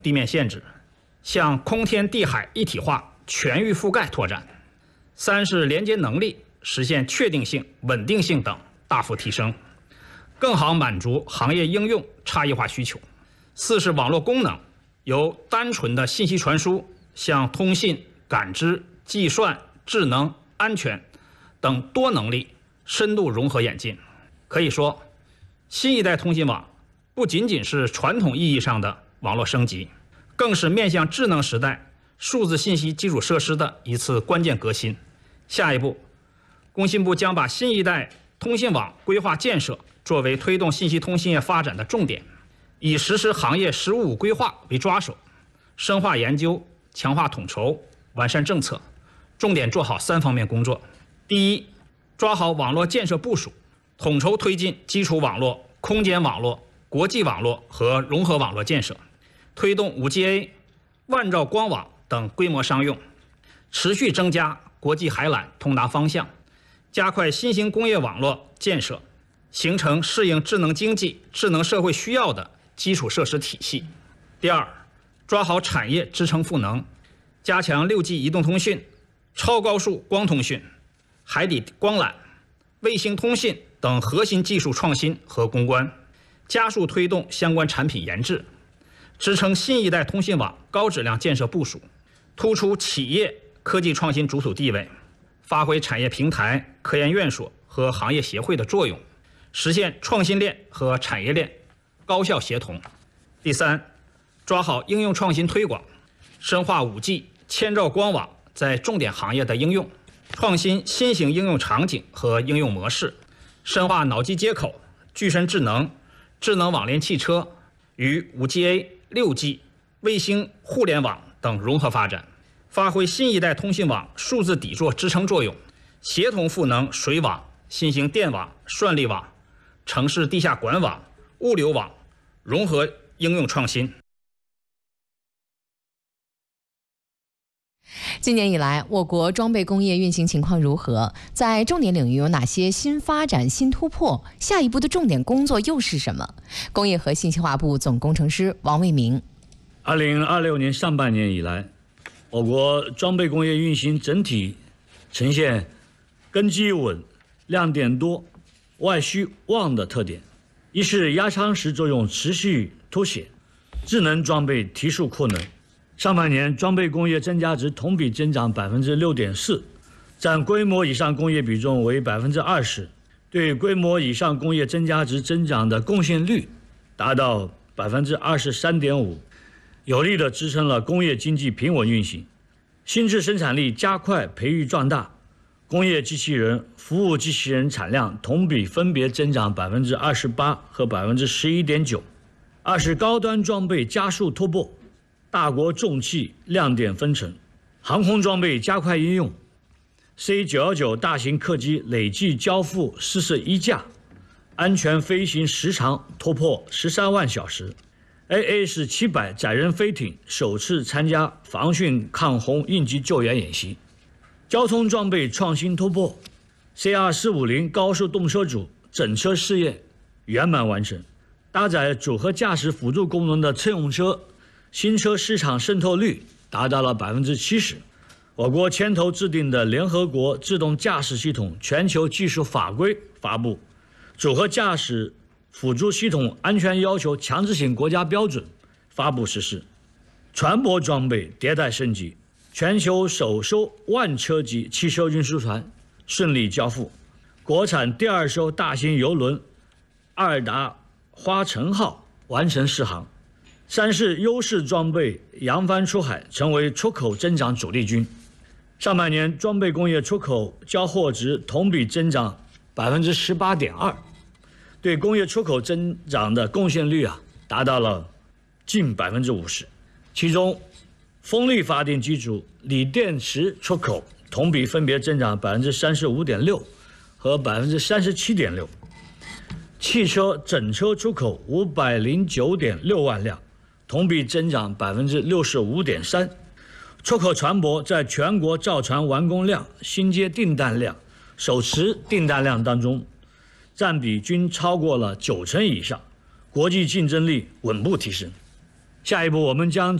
地面限制，向空天地海一体化全域覆盖拓展。3是连接能力实现确定性、稳定性等大幅提升，更好满足行业应用差异化需求。4是网络功能由单纯的信息传输向通信、感知、计算、智能、安全等多能力深度融合演进。可以说，新一代通信网不仅仅是传统意义上的网络升级，更是面向智能时代数字信息基础设施的一次关键革新。下一步，工信部将把新一代通信网规划建设作为推动信息通信业发展的重点，以实施行业“十五五”规划为抓手，深化研究，强化统筹，完善政策，重点做好3方面工作。第一，抓好网络建设部署，统筹推进基础网络、空间网络、国际网络和融合网络建设，推动 5Ga、万兆光网等规模商用，持续增加国际海缆通达方向，加快新型工业网络建设，形成适应智能经济、智能社会需要的基础设施体系。第二，抓好产业支撑赋能，加强6G 移动通讯、超高速光通讯、海底光缆、卫星通信等核心技术创新和攻关，加速推动相关产品研制，支撑新一代通信网高质量建设部署，突出企业科技创新主体地位，发挥产业平台、科研院所和行业协会的作用，实现创新链和产业链高效协同。第三，抓好应用创新推广，深化 5G、千兆光网在重点行业的应用，创新新型应用场景和应用模式，深化脑机接口、具身智能、智能网联汽车与 5Ga、6G、卫星互联网等融合发展，发挥新一代通信网数字底座支撑作用，协同赋能水网、新型电网、算力网、城市地下管网、物流网融合应用创新。 今年以来，我国装备工业运行情况如何？在重点领域有哪些新发展、新突破？下一步的重点工作又是什么？工业和信息化部总工程师王卫明。 2026年上半年以来，我国装备工业运行整体呈现根基稳、亮点多、外需旺的特点。一是压舱石作用持续凸显，智能装备提速扩能。上半年装备工业增加值同比增长6.4%，占规模以上工业比重为20%，对规模以上工业增加值增长的贡献率达到23.5%，有力地支撑了工业经济平稳运行。新质生产力加快培育壮大，工业机器人、服务机器人产量同比分别增长28%和11.9%。二是高端装备加速突破，大国重器亮点纷呈，航空装备加快应用 ，C919 大型客机累计交付41架，安全飞行时长突破13万小时。AA-700 载人飞艇首次参加防汛抗洪应急救援演习。交通装备创新突破 ，CR450 高速动车组整车试验圆满完成，搭载组合驾驶辅助功能的乘用车新车市场渗透率达到了70%。我国牵头制定的联合国自动驾驶系统全球技术法规发布，组合驾驶辅助系统安全要求强制性国家标准发布实施。船舶装备迭代升级，全球首艘万车级汽车运输船顺利交付，国产第2艘大型邮轮阿尔达花城号完成试航。三是优势装备扬帆出海，成为出口增长主力军。上半年装备工业出口交货值同比增长18.2%，对工业出口增长的贡献率达到了近50%。其中，风力发电机组、锂电池出口同比分别增长35.6%和37.6%。汽车整车出口509.6万辆，同比增长65.3%。出口船舶在全国造船完工量、新接订单量、手持订单量当中，占比均超过了90%以上，国际竞争力稳步提升。 下一步我们将